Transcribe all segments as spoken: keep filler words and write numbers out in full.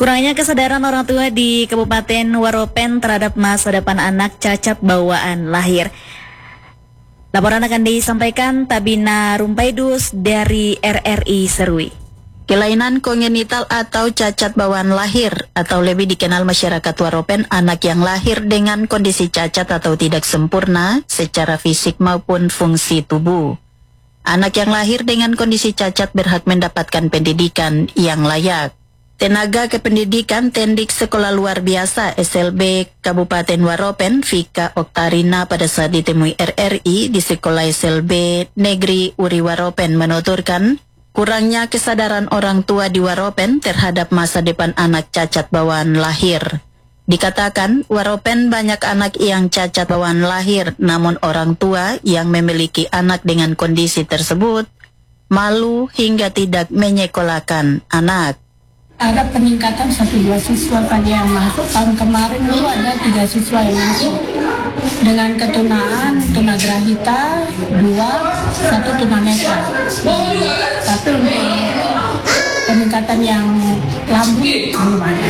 Kurangnya kesadaran orang tua di Kabupaten Waropen terhadap masa depan anak cacat bawaan lahir. Laporan akan disampaikan Tabina Rumpaidus dari R R I Serui. Kelainan kongenital atau cacat bawaan lahir atau lebih dikenal masyarakat Waropen anak yang lahir dengan kondisi cacat atau tidak sempurna secara fisik maupun fungsi tubuh. Anak yang lahir dengan kondisi cacat berhak mendapatkan pendidikan yang layak. Tenaga Kependidikan Tendik Sekolah Luar Biasa S L B Kabupaten Waropen, Vika Oktarina pada saat ditemui R R I di Sekolah S L B Negeri Uri Waropen menuturkan, kurangnya kesadaran orang tua di Waropen terhadap masa depan anak cacat bawaan lahir. Dikatakan, Waropen banyak anak yang cacat bawaan lahir, namun orang tua yang memiliki anak dengan kondisi tersebut malu hingga tidak menyekolahkan anak. Ada peningkatan satu dua siswa pada yang masuk. Tahun kemarin dulu ada tiga siswa yang masuk dengan ketunaan, tunagrahita, dua, satu tunanetra. Tapi untuk peningkatan yang lambung belum ada.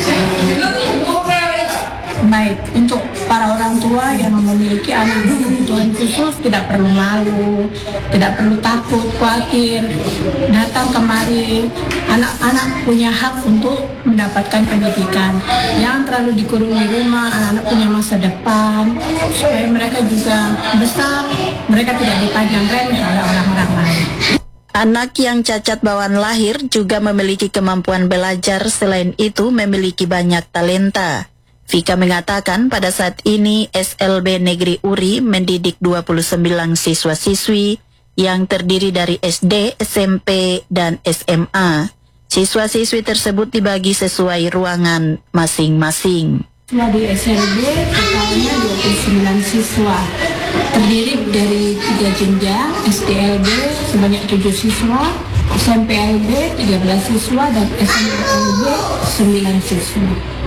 Baik, untuk para orang tua yang memiliki anak berkebutuhan khusus tidak perlu malu, tidak perlu takut, khawatir. Datang kemari, anak-anak punya hak untuk mendapatkan pendidikan. Jangan terlalu dikurung di rumah, anak-anak punya masa depan, supaya mereka juga besar, mereka tidak dipandang remeh oleh orang-orang lain. Anak yang cacat bawaan lahir juga memiliki kemampuan belajar, selain itu memiliki banyak talenta. Vika mengatakan pada saat ini S L B Negeri Uri mendidik dua puluh sembilan siswa-siswi yang terdiri dari S D, S M P, dan S M A. Siswa-siswi tersebut dibagi sesuai ruangan masing-masing. Siswa di S L B totalnya dua puluh sembilan siswa, terdiri dari tiga jenjang, S D L B sebanyak tujuh siswa, S M P L B tiga belas siswa, dan S M A L B sembilan siswa.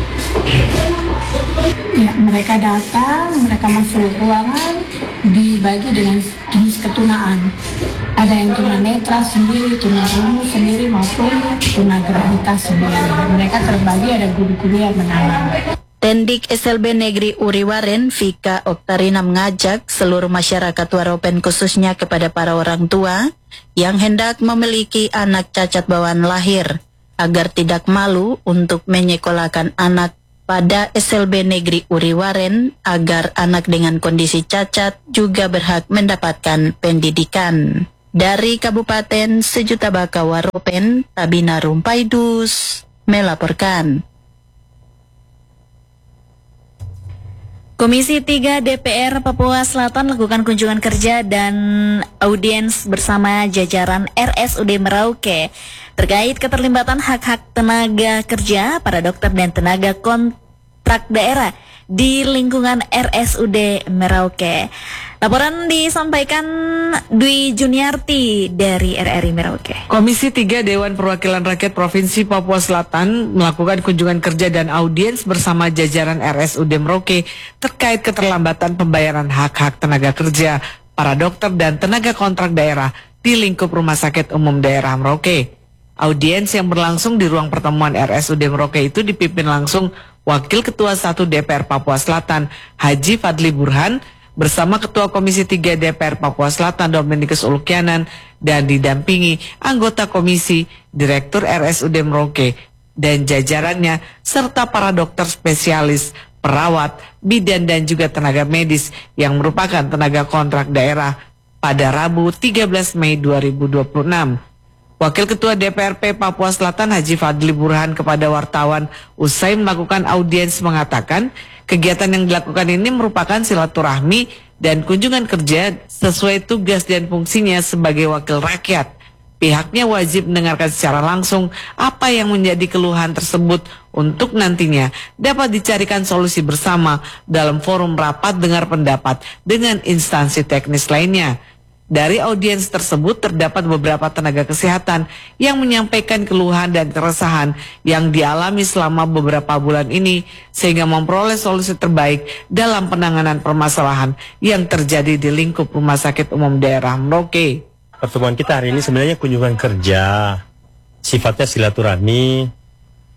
Ya, mereka datang, mereka masuk ruangan, dibagi dengan jenis ketunaan. Ada yang tunanetra sendiri, tunarungu sendiri, maupun tunagrahita sendiri. Mereka terbagi, ada guru-guru yang menangani. Tendik S L B Negeri Uri Waren, Vika Oktarina mengajak seluruh masyarakat Waropen khususnya kepada para orang tua yang hendak memiliki anak cacat bawaan lahir agar tidak malu untuk menyekolahkan anak pada S L B Negeri Uri Waren agar anak dengan kondisi cacat juga berhak mendapatkan pendidikan. Dari Kabupaten Sejuta Baka Waropen, Tabina Rumpaidus melaporkan. Komisi tiga D P R Papua Selatan lakukan kunjungan kerja dan audiens bersama jajaran R S U D Merauke terkait keterlibatan hak-hak tenaga kerja para dokter dan tenaga kontrak daerah di lingkungan R S U D Merauke. Laporan disampaikan Dwi Juniarti dari R R I Merauke. Komisi tiga Dewan Perwakilan Rakyat Provinsi Papua Selatan melakukan kunjungan kerja dan audiens bersama jajaran R S U D Merauke terkait keterlambatan pembayaran hak-hak tenaga kerja para dokter dan tenaga kontrak daerah di lingkup Rumah Sakit Umum Daerah Merauke. Audiens yang berlangsung di ruang pertemuan R S U D Merauke itu dipimpin langsung Wakil Ketua satu D P R Papua Selatan Haji Fadli Burhan bersama Ketua Komisi tiga D P R Papua Selatan Dominikus Ulukianan dan didampingi anggota komisi, Direktur R S U D Merauke dan jajarannya serta para dokter spesialis, perawat, bidan dan juga tenaga medis yang merupakan tenaga kontrak daerah pada Rabu tiga belas Mei dua ribu dua puluh enam. Wakil Ketua D P R P Papua Selatan Haji Fadli Burhan kepada wartawan usai melakukan audiens mengatakan kegiatan yang dilakukan ini merupakan silaturahmi dan kunjungan kerja sesuai tugas dan fungsinya sebagai wakil rakyat. Pihaknya wajib mendengarkan secara langsung apa yang menjadi keluhan tersebut untuk nantinya dapat dicarikan solusi bersama dalam forum rapat dengar pendapat dengan instansi teknis lainnya. Dari audiens tersebut terdapat beberapa tenaga kesehatan yang menyampaikan keluhan dan keresahan yang dialami selama beberapa bulan ini sehingga memperoleh solusi terbaik dalam penanganan permasalahan yang terjadi di lingkup Rumah Sakit Umum Daerah Merauke. Pertemuan kita hari ini sebenarnya kunjungan kerja, sifatnya silaturahmi,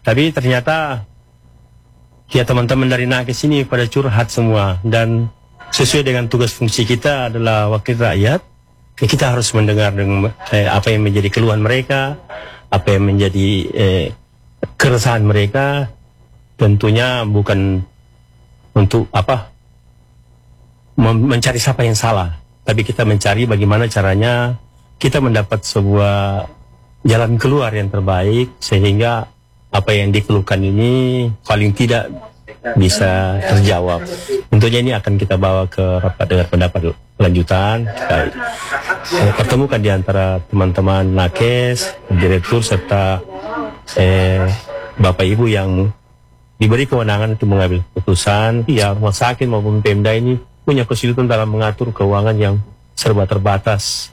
Tapi ternyata ya teman-teman dari nakes ini pada curhat semua, dan sesuai dengan tugas fungsi kita adalah wakil rakyat, ya kita harus mendengar dengan, eh, apa yang menjadi keluhan mereka, apa yang menjadi eh, keresahan mereka. Tentunya bukan untuk apa mencari siapa yang salah, tapi kita mencari bagaimana caranya kita mendapat sebuah jalan keluar yang terbaik, sehingga apa yang dikeluhkan ini paling tidak bisa terjawab. Tentunya ini akan kita bawa ke rapat dengar pendapat lanjutan. Kita eh, pertemukan di antara teman-teman nakes, direktur, serta eh, Bapak Ibu yang diberi kewenangan untuk mengambil keputusan. Ya, rumah sakit maupun Pemda ini punya kesulitan dalam mengatur keuangan yang serba terbatas.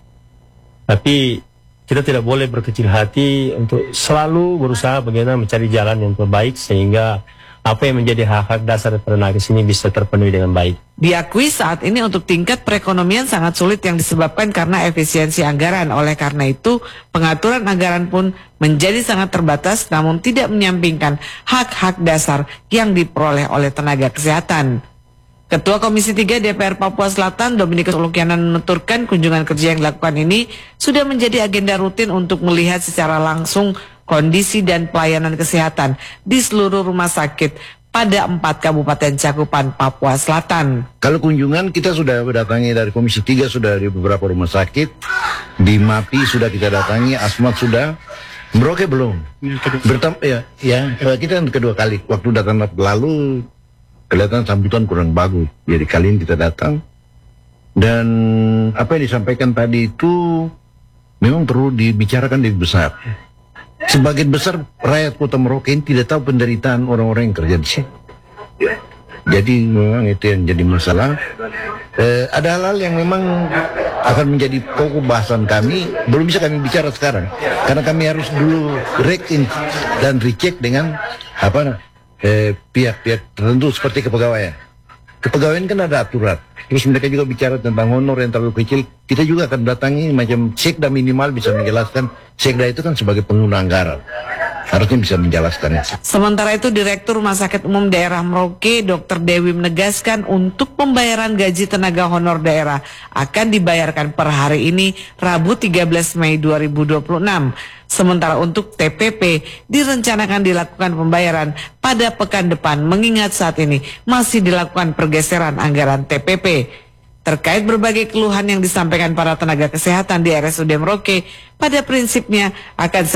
Tapi kita tidak boleh berkecil hati untuk selalu berusaha bagaimana mencari jalan yang terbaik, sehingga apa yang menjadi hak-hak dasar daripada nakes ini bisa terpenuhi dengan baik. Diakui saat ini untuk tingkat perekonomian sangat sulit yang disebabkan karena efisiensi anggaran. Oleh karena itu, pengaturan anggaran pun menjadi sangat terbatas, namun tidak menyampingkan hak-hak dasar yang diperoleh oleh tenaga kesehatan. Ketua Komisi tiga D P R Papua Selatan, Dominikus Ulukianan, menuturkan kunjungan kerja yang dilakukan ini sudah menjadi agenda rutin untuk melihat secara langsung kondisi dan pelayanan kesehatan di seluruh rumah sakit pada empat kabupaten cakupan Papua Selatan. Kalau kunjungan kita sudah datangi dari Komisi tiga, sudah di beberapa rumah sakit, di MAPI sudah kita datangi, Asmat sudah, Merauke belum. Bertam ya, ya kita yang kedua kali. Waktu datang lalu kelihatan sambutan kurang bagus, jadi kali ini kita datang, dan apa yang disampaikan tadi itu memang perlu dibicarakan lebih besar. Sebagian besar rakyat Kota Merauke ini tidak tahu penderitaan orang-orang yang kerja di sini. Jadi memang itu yang jadi masalah. Eh, ada hal-hal yang memang akan menjadi pokok bahasan kami, belum bisa kami bicara sekarang, karena kami harus dulu rekin dan recheck dengan apa pihak-pihak eh, tertentu seperti kepegawaian. Kepegawaian kan ada aturan. Terus mereka juga bicara tentang honor yang terlalu kecil. Kita juga akan datangi macam sekda minimal bisa menjelaskan. Sekda itu kan sebagai pengguna anggaran, harusnya bisa menjelaskannya. Sementara itu, Direktur Rumah Sakit Umum Daerah Merauke, Dokter Dewi, menegaskan untuk pembayaran gaji tenaga honor daerah akan dibayarkan per hari ini, Rabu tiga belas Mei dua ribu dua puluh enam. Sementara untuk T P P direncanakan dilakukan pembayaran pada pekan depan, mengingat saat ini masih dilakukan pergeseran anggaran T P P. Terkait berbagai keluhan yang disampaikan para tenaga kesehatan di R S U D Merauke, pada prinsipnya akan